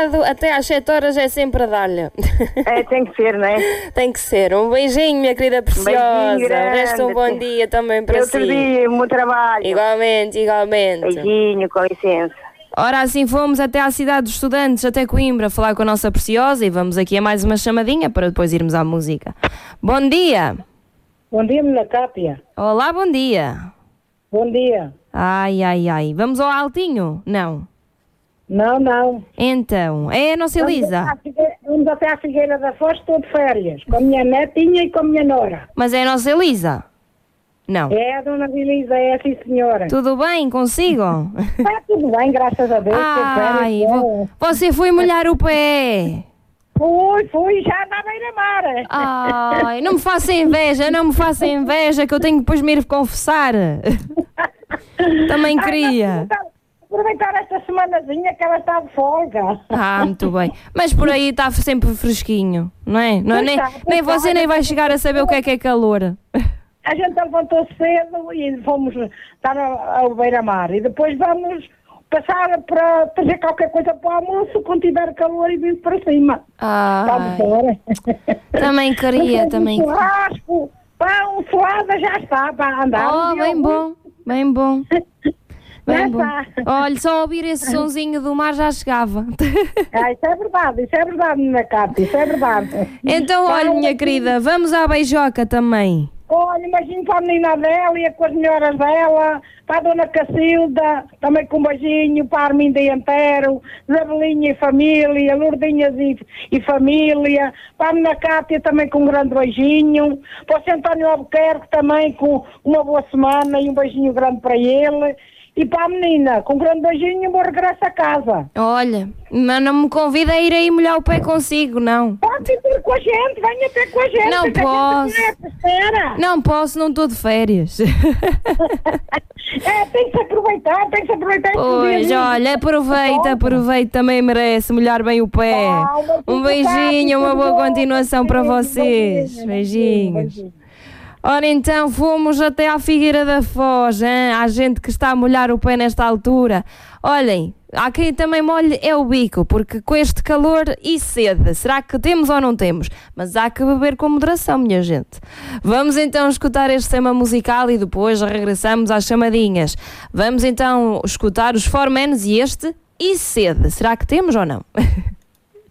sábado até às 7 horas é sempre a dar-lhe. É, tem que ser, não é? Tem que ser. Um beijinho, minha querida preciosa. Beijinho grande. Resta um bom dia também para si. Outro dia, um bom trabalho. Igualmente. Beijinho, com licença. Ora, assim fomos até à cidade dos estudantes, até Coimbra, falar com a nossa preciosa e vamos aqui a mais uma chamadinha para depois irmos à música. Bom dia! Bom dia, menina Cátia. Olá, bom dia! Bom dia. Ai. Vamos ao Altinho? Não. Não. Então, é a nossa Elisa. Vamos até à Figueira da Foz, estou de férias, com a minha netinha e com a minha nora. Mas é a nossa Elisa? Não. É a dona Elisa, é sim senhora. Tudo bem consigo? Está tudo bem, graças a Deus. Ai, você foi molhar o pé. Fui, já na beira-mar. Ai, não me faça inveja, que eu tenho que depois me ir confessar. Também queria. Aproveitar esta semanazinha que ela está de folga. Muito bem. Mas por aí está sempre fresquinho, não é? Nem você nem vai chegar a saber o que é calor. A gente levantou cedo e fomos estar ao beira-mar. E depois vamos passar para fazer qualquer coisa para o almoço, quando tiver calor e vir para cima. Vamos fora. Também queria. Churrasco, pão, selada, já está para andar. Bem bom. Já está. Olha, só ouvir esse sonzinho do mar já chegava. Isso é verdade, minha Cátia, isso é verdade. Então, olha, minha querida, vamos à beijoca também. Olha, imagino para a menina Adélia, com as melhoras dela, para a dona Cacilda, também com um beijinho, para a Arminda Antero, Zabelinha e família, Lourdinhas e família, para a menina Cátia também com um grande beijinho, para o Sr. António Albuquerque também com uma boa semana e um beijinho grande para ele. E para a menina, com um grande beijinho, eu vou regresso a casa. Olha, mas não me convida a ir aí molhar o pé consigo, não. Pode ter com a gente, venha ter com a gente. Não posso. Não posso, não estou de férias. Tem que se aproveitar. Pois, olha, aproveita, também merece molhar bem o pé. Um beijinho, uma boa continuação para vocês. Beijinhos. Ora então, fomos até à Figueira da Foz, hein? Há gente que está a molhar o pé nesta altura. Olhem, há quem também molhe é o bico, porque com este calor e sede, será que temos ou não temos? Mas há que beber com moderação, minha gente. Vamos então escutar este tema musical e depois regressamos às chamadinhas. Vamos então escutar os Four Men e este e sede. Será que temos ou não?